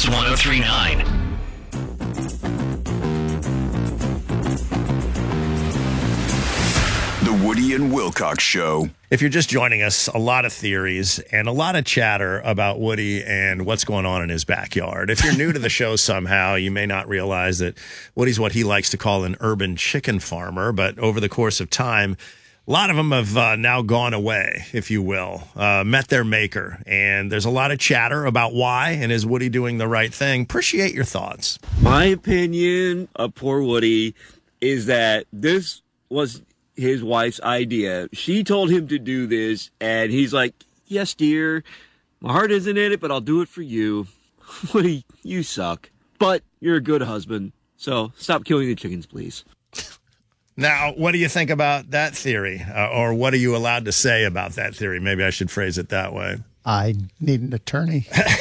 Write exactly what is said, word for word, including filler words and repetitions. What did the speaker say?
Kicks one oh three point nine. The Woody and Wilcox Show. If you're just joining us, a lot of theories and a lot of chatter about Woody and what's going on in his backyard. If you're new to the show somehow, you may not realize that Woody's what he likes to call an urban chicken farmer, but over the course of time, a lot of them have uh, now gone away, if you will, uh, met their maker. And there's a lot of chatter about why, and is Woody doing the right thing? Appreciate your thoughts. My opinion of poor Woody is that this was his wife's idea. She told him to do this, and he's like, yes, dear, my heart isn't in it, but I'll do it for you. Woody, you suck. But you're a good husband, so stop killing the chickens, please. Now, what do you think about that theory? Uh, or what are you allowed to say about that theory? Maybe I should phrase it that way. I need an attorney.